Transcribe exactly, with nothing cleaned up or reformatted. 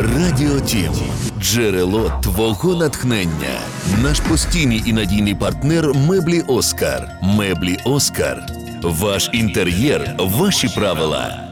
Радіотім. Джерело твого натхнення. Наш постійний і надійний партнер меблі Оскар. Меблі Оскар. Ваш інтер'єр, ваші правила.